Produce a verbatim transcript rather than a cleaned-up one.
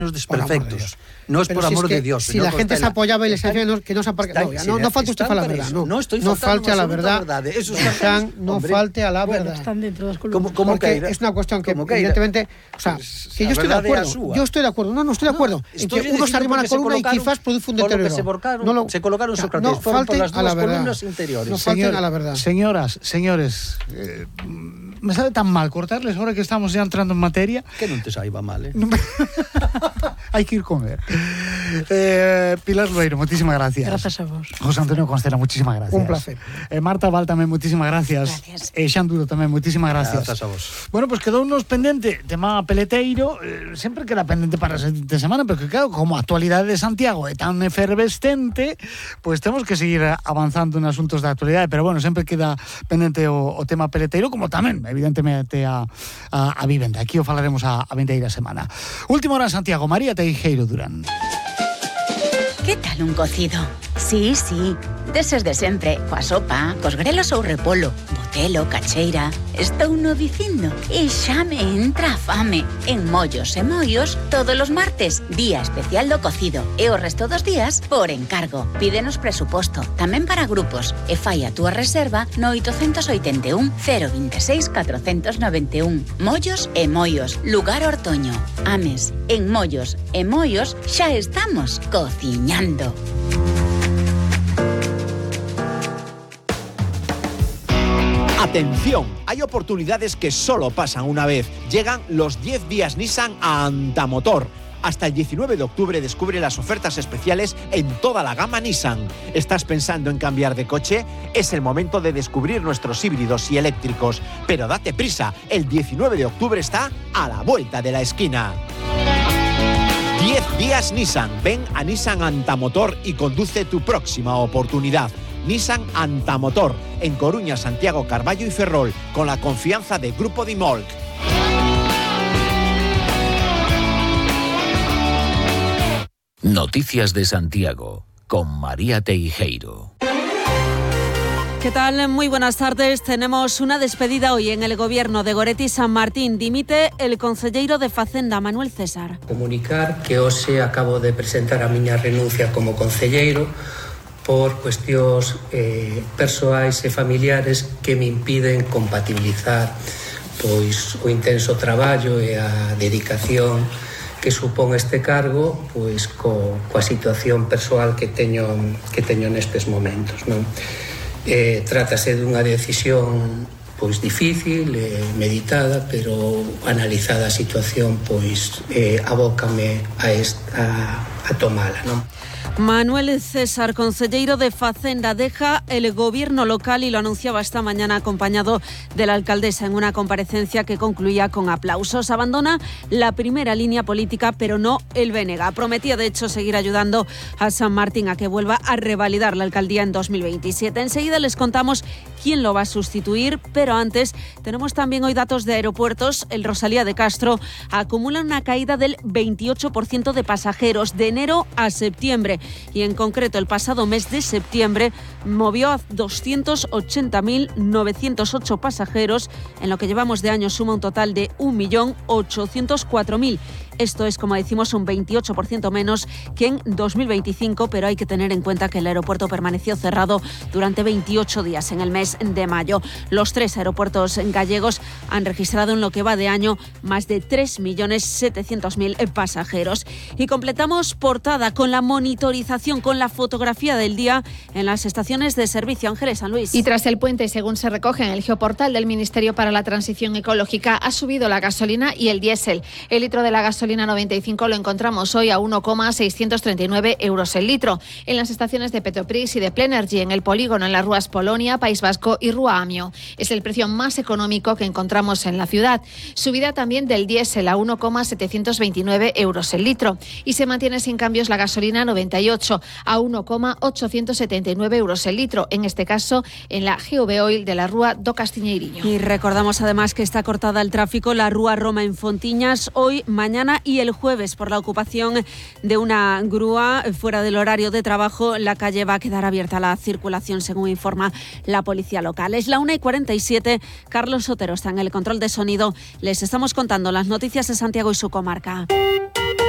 desperfectos. No es Pero por si amor es que, de Dios. Si la gente se apoyaba y les decía que no se aparque. No, no, no falte usted a la verdad. No, no estoy no faltando falte a la verdad. verdad. Eso Jean, no hombre, falte a la bueno, verdad. Están dentro de las Como, como que es una cuestión que, evidentemente, o sea, pues, que yo estoy de acuerdo. Yo estoy de acuerdo. No, no estoy de acuerdo. En que uno se arrima a la columna y quizás produce un deterioro. Se, borcaron, no lo, se colocaron Sócrates. No falte por las a la verdad. columnas interiores. No falten Señor, a la verdad. Señoras, señores, eh, me sabe tan mal cortarles ahora que estamos ya entrando en materia. Que no te saiba mal, ¿eh? Hay que ir a comer. Eh, Pilar Loeiro, muchísimas gracias. Gracias a vos. José Antonio Constela, muchísimas gracias. Un placer. Eh, Marta Val tamén, muchísimas gracias. Gracias. E eh, Xan Duro tamén, muchísimas gracias. Gracias a vos. Bueno, pues quedou unos pendente tema peleteiro, eh, sempre queda pendente para a de semana, pero que claro, como a actualidade de Santiago é tan efervescente, pues temos que seguir avanzando en asuntos de actualidade, pero bueno, sempre queda pendente o, o tema peleteiro, como tamén, evidentemente, a, a, a vivenda. Aquí o falaremos a, a vindeira semana. Última hora en Santiago, María Teijeiro Durán. Que tal un cocido? Sí, sí, deses de sempre, coa sopa, cos grelos ou repolo, botelo, cacheira. Estou no dicindo e xa me entra a fame. En Mollos e Moios, todos os martes, día especial do cocido. E o resto dos días, por encargo. Pídenos presuposto, tamén para grupos. E fai a túa reserva no oitocentos oitenta e un, cero veintiséis, cuatrocentos noventa e un. Mollos e Moios, lugar Ortoño. Ames, en Mollos e Moios xa estamos cociñando. Atención, hay oportunidades que solo pasan una vez. Llegan los diez días Nissan a Antamotor. Hasta el diecinueve de octubre descubre las ofertas especiales en toda la gama Nissan. ¿Estás pensando en cambiar de coche? Es el momento de descubrir nuestros híbridos y eléctricos. Pero date prisa, el diecinueve de octubre está a la vuelta de la esquina. diez días Nissan. Ven a Nissan Antamotor y conduce tu próxima oportunidad. Nissan Antamotor, en Coruña, Santiago, Carballo y Ferrol, con la confianza de Grupo Dimolc. Noticias de Santiago, con María Teijeiro. ¿Qué tal? Muy buenas tardes. Tenemos una despedida hoy en el gobierno de Goretti San Martín. Dimite el concelleiro de Facenda, Manuel César. Comunicar que hoxe acabo de presentar a miña renuncia como concelleiro por cuestións eh, persoais e familiares que me impiden compatibilizar pois o intenso traballo e a dedicación que supón este cargo pois co, coa situación persoal que teño que teño nestes momentos, non? Eh, trátase dunha decisión pois difícil, eh, meditada, pero analizada a situación pois eh, abócame a esta a tomala, non? Manuel César, concelleiro de Facenda, deja el gobierno local y lo anunciaba esta mañana acompañado de la alcaldesa en una comparecencia que concluía con aplausos. Abandona la primera línea política, pero no el B N G. Prometía, de hecho, seguir ayudando a San Martín a que vuelva a revalidar la alcaldía en dos mil veintisiete. Enseguida les contamos quién lo va a sustituir, pero antes tenemos también hoy datos de aeropuertos. El Rosalía de Castro acumula una caída del veintiocho por ciento de pasajeros de enero a septiembre. Y en concreto el pasado mes de septiembre movió a doscientos ochenta mil novecientos ocho pasajeros. En lo que llevamos de año suma un total de un millón ochocientos cuatro mil. Esto es, como decimos, un veintiocho por ciento menos que en dos mil veinticinco, pero hay que tener en cuenta que el aeropuerto permaneció cerrado durante veintiocho días en el mes de mayo. Los tres aeropuertos gallegos han registrado en lo que va de año más de tres millones setecientos mil pasajeros. Y completamos portada con la monitorización, con la fotografía del día en las estaciones de servicio. Ángeles San Luis. Y tras el puente, según se recoge en el geoportal del Ministerio para la Transición Ecológica, ha subido la gasolina y el diésel. El litro de la gasolina noventa y cinco lo encontramos hoy a uno coma seiscientos treinta y nueve euros el litro. En las estaciones de Petroprix y de Plenergy, en el polígono, en las Rúas Polonia, País Vasco y Rúa Amio. Es el precio más económico que encontramos en la ciudad. Subida también del diésel a uno coma setecientos veintinueve euros el litro. Y se mantiene sin cambios la gasolina noventa y ocho a uno coma ochocientos setenta y nueve euros el litro. En este caso, en la G V Oil de la Rúa do Castiñeiriño. Y recordamos además que está cortada el tráfico la Rúa Roma en Fontiñas hoy, mañana y el jueves por la ocupación de una grúa fuera del horario de trabajo. La calle va a quedar abierta a la circulación, según informa la policía local. Es la una y cuarenta y siete. Carlos Sotero está en el control de sonido. Les estamos contando las noticias de Santiago y su comarca.